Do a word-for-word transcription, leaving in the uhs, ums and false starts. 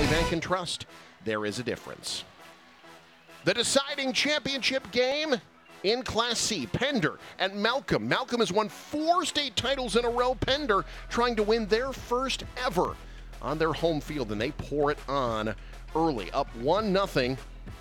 Family Bank and Trust. There is a difference. The deciding championship game in Class C, Pender and Malcolm. Malcolm has won four state titles in a row. Pender trying to win their first ever on their home field, and they pour it on early, up one nothing